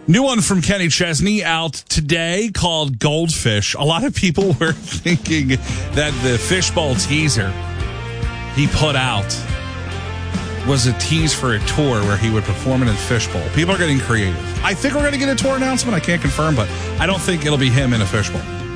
New one from Kenny Chesney out today called Goldfish. A lot of people were thinking that the Fishbowl teaser he put out was a tease for a tour where he would perform in a fishbowl. People are getting creative. I think we're going to get a tour announcement. I can't confirm, but I don't think it'll be him in a fishbowl.